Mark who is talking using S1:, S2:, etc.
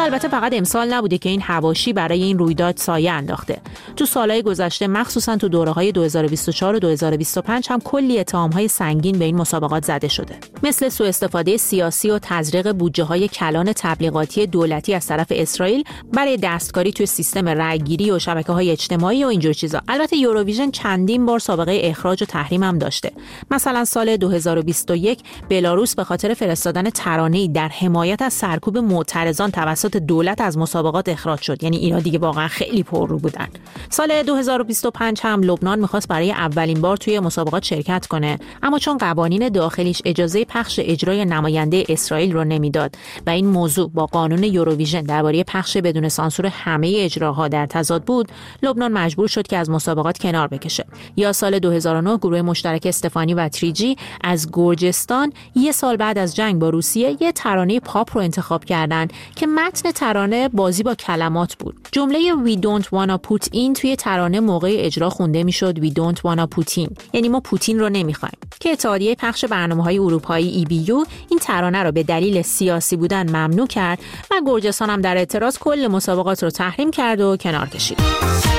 S1: البته فقط امسال نبوده که این حواشی برای این رویداد سایه انداخته. تو سالهای گذشته مخصوصا تو دوره‌های 2024 و 2025 هم کلی اتهام‌های سنگین به این مسابقات زده شده، مثل سوء استفاده سیاسی و تزریق بودجه‌های کلان تبلیغاتی دولتی از طرف اسرائیل برای دستکاری توی سیستم رأی‌گیری و شبکه‌های اجتماعی و اینجور چیزا. البته یوروویژن چندین بار سابقه اخراج و تحریم هم داشته. مثلا سال 2021 بلاروس به خاطر فرستادن ترانه‌ای در حمایت از سرکوب معترضان توسط دولت از مسابقات اخراج شد. یعنی اینا دیگه واقعا خیلی پررو بودن. سال 2025 هم لبنان می‌خواست برای اولین بار توی مسابقات شرکت کنه، اما چون قوانین داخلیش اجازه پخش اجرای نماینده اسرائیل رو نمیداد و این موضوع با قانون یوروویژن درباره پخش بدون سانسور همه اجراها در تضاد بود، لبنان مجبور شد که از مسابقات کنار بکشه. یا سال 2009 گروه مشترک استفانی و تریجی از گرجستان یه سال بعد از جنگ با روسیه یه ترانه پاپ رو انتخاب کردن که متن ترانه بازی با کلمات بود. جمله We don't wanna put in توی ترانه موقع اجرا خونده میشد We don't wanna put in، یعنی ما پوتین رو نمیخوایم، که اتحادیه پخش برنامه‌های اروپایی EBU این ترانه رو به دلیل سیاسی بودن ممنوع کرد و گرجستان هم در اعتراض کل مسابقات رو تحریم کرد و کنار کشید.